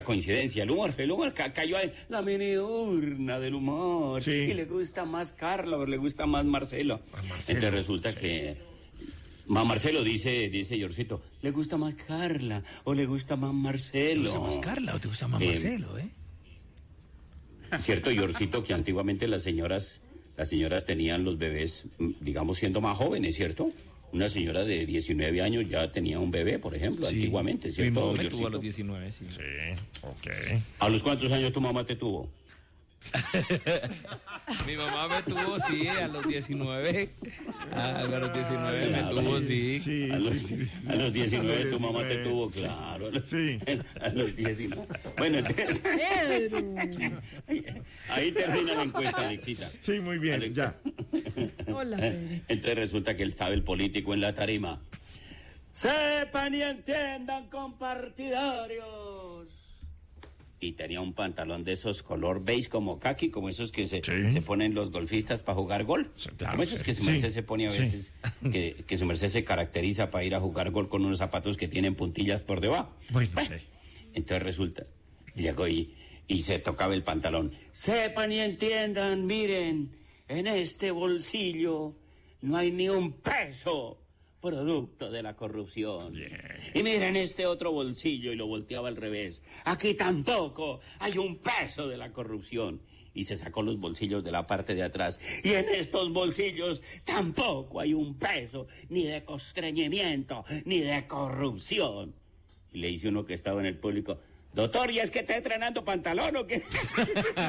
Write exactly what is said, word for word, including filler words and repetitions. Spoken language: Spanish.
Coincidencia, el humor, el humor ca cayó en la mini urna del humor. Sí. Y le gusta más Carla o le gusta más Marcelo. A Marcelo, Entonces resulta sí. que más Marcelo dice, dice Yorcito, ¿le gusta más Carla o le gusta más Marcelo? ¿Te gusta más Carla o te gusta más Eh, Marcelo, eh? Cierto, Yorcito, que antiguamente las señoras, las señoras tenían los bebés, digamos, siendo más jóvenes, ¿cierto? Una señora de diecinueve años ya tenía un bebé, por ejemplo, Sí. antiguamente, Mi ¿cierto, mamá me Yorcito? tuvo a los diecinueve, sí. Sí, ok. ¿A los cuántos años tu mamá te tuvo? Mi mamá me tuvo, sí, a los diecinueve. A, a los diecinueve Claro. me tuvo, sí. Sí, A los, sí, sí, sí. a los diecinueve A los tu mamá te diecinueve, tuvo, sí. claro. A los, Sí. a los diecinueve. Bueno, entonces... Ahí termina la encuesta, Alexita. Sí, muy bien, Alex- ya. Hola, Pedro. Entonces resulta que él estaba el político en la tarima. Sepan y entiendan, compartidarios. Y tenía un pantalón de esos color beige como kaki, como esos que se, Sí. se ponen los golfistas para jugar gol. Sí, claro, Como esos sí. que su Sí. merced se pone a Sí. veces, que, que su merced se caracteriza para ir a jugar gol con unos zapatos que tienen puntillas por debajo. Bueno, sí. Entonces resulta, llegó y, y se tocaba el pantalón. Sepan y entiendan, miren, en este bolsillo no hay ni un peso producto de la corrupción. Bien. Y miren este otro bolsillo, y lo volteaba al revés. Aquí tampoco hay un peso de la corrupción. Y se sacó los bolsillos de la parte de atrás. Y en estos bolsillos tampoco hay un peso, ni de constreñimiento, ni de corrupción. Y le dice uno que estaba en el público, doctor, ¿y es que está estrenando pantalón o qué?